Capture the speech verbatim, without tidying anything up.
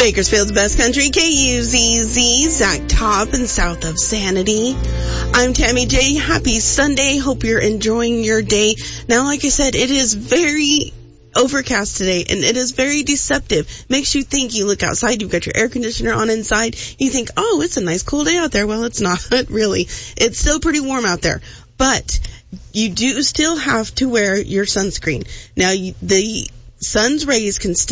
Bakersfield's Best Country, K U Z Z, Zach Top and south of Sanity. I'm Tammy J. Happy Sunday. Hope you're enjoying your day. Now, like I said, it is very overcast today, and it is very deceptive. Makes you think. You look outside, you've got your air conditioner on inside, you think, oh, it's a nice cool day out there. Well, it's not really. It's still pretty warm out there, but you do still have to wear your sunscreen. Now, you, the sun's rays can still